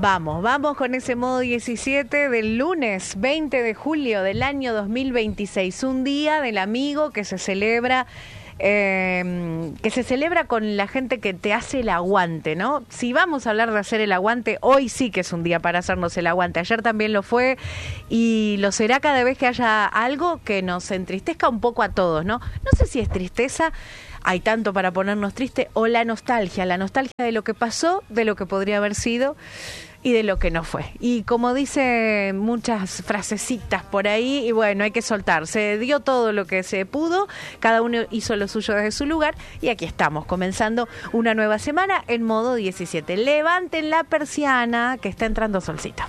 Vamos con ese modo 17 del lunes 20 de julio del año 2026, un día del amigo que se celebra con la gente que te hace el aguante, ¿no? Si vamos a hablar de hacer el aguante, hoy sí que es un día para hacernos el aguante. Ayer también lo fue y lo será cada vez que haya algo que nos entristezca un poco a todos, ¿no? No sé si es tristeza, hay tanto para ponernos triste, o la nostalgia de lo que pasó, de lo que podría haber sido y de lo que no fue. Y como dice muchas frasecitas por ahí, y bueno, hay que soltar. Se dio todo lo que se pudo, cada uno hizo lo suyo desde su lugar, y aquí estamos, comenzando una nueva semana en modo 17. Levanten la persiana, que está entrando solcito.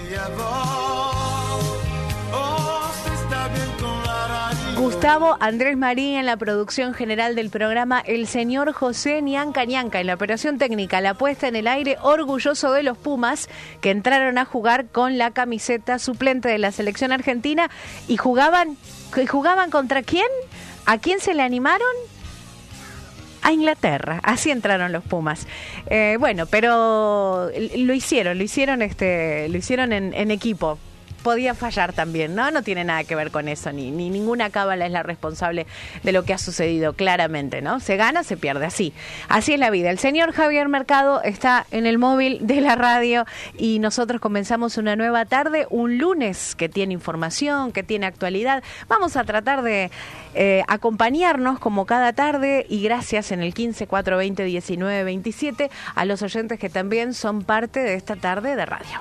Gustavo Andrés Marín en la producción general del programa, el señor José Ñanca Ñanca en la operación técnica, la puesta en el aire, orgulloso de los Pumas que entraron a jugar con la camiseta suplente de la selección argentina y jugaban ¿contra quién? ¿A quién se le animaron? A Inglaterra, así entraron los Pumas. Bueno, pero lo hicieron en equipo. Podía fallar también, ¿no? No tiene nada que ver con eso, ni ninguna cábala es la responsable de lo que ha sucedido, claramente, ¿no? Se gana, se pierde, así es la vida. El señor Javier Mercado está en el móvil de la radio y nosotros comenzamos una nueva tarde, un lunes que tiene información, que tiene actualidad. Vamos a tratar de acompañarnos como cada tarde, y gracias en el 15 420 19 27 a los oyentes que también son parte de esta tarde de radio.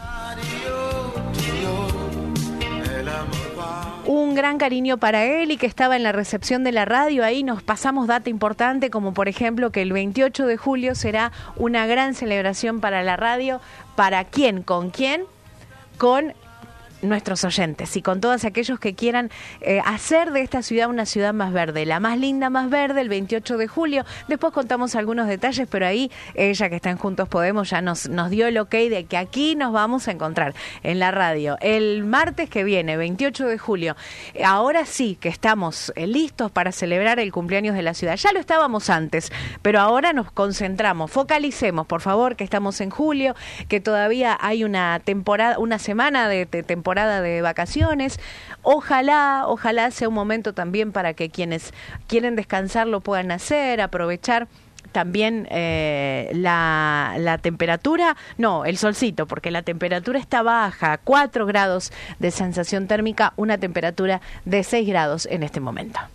Un gran cariño para él y que estaba en la recepción de la radio. Ahí nos pasamos data importante, como por ejemplo que el 28 de julio será una gran celebración para la radio. ¿Para quién? ¿Con quién? Con nuestros oyentes y con todos aquellos que quieran hacer de esta ciudad una ciudad más verde, la más linda, más verde, el 28 de julio. Después contamos algunos detalles, pero ahí ella, que está en Juntos Podemos, ya nos dio el ok de que aquí nos vamos a encontrar en la radio el martes que viene, 28 de julio. Ahora sí que estamos listos para celebrar el cumpleaños de la ciudad. Ya lo estábamos antes, pero ahora nos concentramos, focalicemos, por favor, que estamos en julio, que todavía hay una semana de temporada de vacaciones. Ojalá sea un momento también para que quienes quieren descansar lo puedan hacer, aprovechar también la temperatura, no, el solcito, porque la temperatura está baja, 4 grados de sensación térmica, una temperatura de 6 grados en este momento.